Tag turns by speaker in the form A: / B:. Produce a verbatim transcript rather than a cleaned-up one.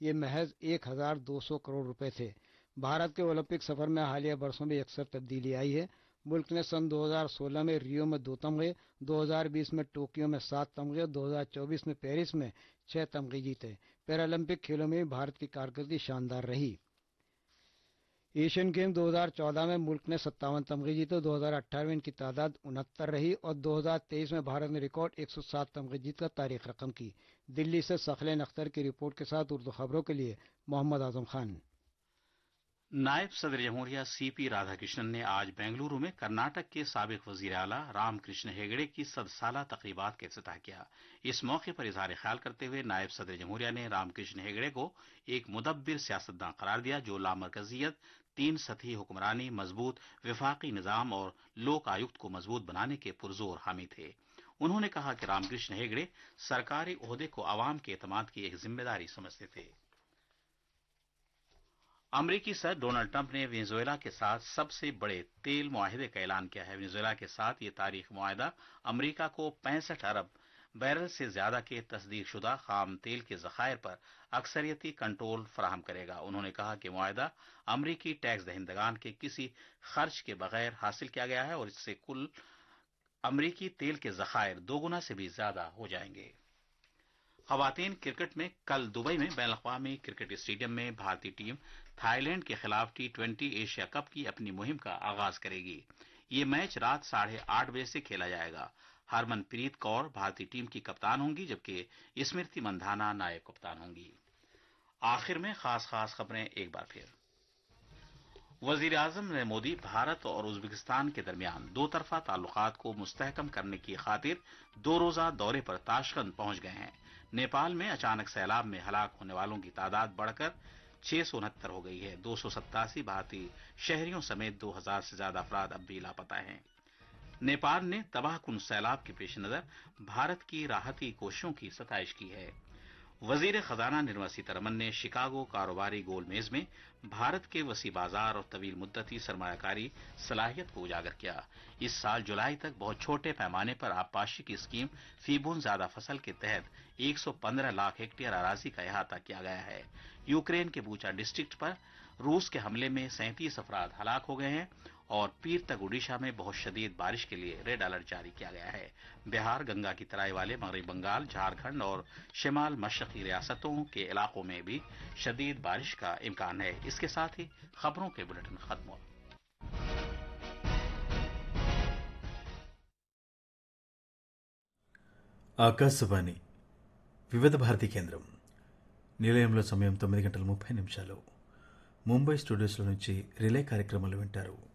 A: ये महज एक हजार दो सौ करोड़ रुपए थे। भारत के ओलंपिक सफर में हालिया वर्षों में अक्सर तब्दीली आई है। मुल्क ने सन दो हज़ार सोलह में रियो में दो तमगे, दो हज़ार बीस में टोक्यो में सात तमगे, दो हज़ार चौबीस में पेरिस में छह तमगे जीते। पैरालंपिक खेलों में भारत की कारकर्दगी शानदार रही। एशियन गेम दो हज़ार चौदह में मुल्क ने सत्तावन तमगे जीते। दो हज़ार अठारह में इनकी तादाद उनहत्तर रही और दो हज़ार तेईस में भारत ने रिकॉर्ड एक सौ सात तमगे जीतकर तारीख रकम की। दिल्ली से सखलेन अख्तर की रिपोर्ट के साथ उर्दू खबरों के लिए मोहम्मद आजम खान।
B: नायब सदर जमहूरिया सीपी राधाकृष्णन ने आज बेंगलुरु में कर्नाटक के साबिक वजीर आला रामकृष्ण हेगड़े की सदसाला तकरीबात का इफ्तिताह किया। इस मौके पर इजहार ख्याल करते हुए नायब सदर जमहूरिया ने रामकृष्ण हेगड़े को एक मुदब्बिर सियासतदान करार दिया जो लामरकजियत, तीन सतही हुक्मरानी, मजबूत विफाकी निजाम और लोक आयुक्त को मजबूत बनाने के पुरजोर हामी थे। उन्होंने कहा कि रामकृष्ण हेगड़े सरकारी ओहदे को आवाम के एतमाद की एक जिम्मेदारी समझते थे। अमरीकी सदर डोनाल्ड ट्रंप ने वेनेजुएला के साथ सबसे बड़े तेल मुआहिदे का ऐलान किया है। वेनेजुएला के साथ ये तारीखी मुआहिदा अमरीका को पैंसठ अरब बैरल से ज्यादा के तस्दीक शुदा खाम तेल के जखायर पर अक्सरियती कंट्रोल फराहम करेगा। उन्होंने कहा कि मुआहिदा अमरीकी टैक्स दहिंदगान के किसी खर्च के बगैर हासिल किया गया है और इससे कुल अमरीकी तेल के जखायर दोगुना से भी ज्यादा हो जाएंगे। खवातीन क्रिकेट में कल दुबई में बैन अवी क्रिकेट स्टेडियम में भारतीय टीम थाईलैंड के खिलाफ टी ट्वेंटी एशिया कप की अपनी मुहिम का आगाज करेगी। ये मैच रात साढ़े आठ बजे से खेला जाएगा। हरमनप्रीत कौर भारतीय टीम की कप्तान होंगी जबकि स्मृति मंधाना नायब कप्तान होंगी। आखिर में खास खास खबरें एक बार फिर। वजीर आजम नरेंद्र मोदी भारत और उज्बेकिस्तान के दरमियान दो तरफा ताल्लुकात को मुस्तहकम करने की खातिर दो रोजा दौरे पर ताशकंद पहुंच गए हैं। नेपाल में अचानक सैलाब में हलाक होने वालों की तादाद बढ़कर छह सौ उनहत्तर हो गई है। दो सौ सत्तासी भारतीय शहरियों समेत दो हजार से ज्यादा अफराद अब भी लापता हैं। नेपाल ने तबाहकुन सैलाब के पेश नजर भारत की राहती कोशिशों की सताइश की है। वजीर खजाना निर्मला सीतारमन ने शिकागो कारोबारी गोल मेज में भारत के वसी बाजार और तवील मुद्दती सरमायाकारी सलाहियत को उजागर किया। इस साल जुलाई तक बहुत छोटे पैमाने पर आबपाशी की स्कीम फीबून ज्यादा फसल के तहत एक सौ पंद्रह लाख हेक्टेयर अराजी का अहाता किया गया है। यूक्रेन के बूचा डिस्ट्रिक्ट पर रूस के हमले में सैंतीस अफराद हलाक हो गए हैं और पीर तक ओडिशा में बहुत शदीद बारिश के लिए रेड अलर्ट जारी किया गया है। बिहार, गंगा की तराई वाले मगरबी बंगाल, झारखंड और शिमाल मशरकी रियासतों के इलाकों में भी शदीद बारिश का इम्कान है। इसके साथ ही खबरों के बुलेटिन खत्म हुआ।
C: ఆకాశవాణి వివిధ భారతి కేంద్రం నిలయంలో సమయం తొమ్మిది గంటల ముప్పై నిమిషాలు. ముంబై స్టూడియోస్లో నుంచి రిలే కార్యక్రమాలు వింటారు.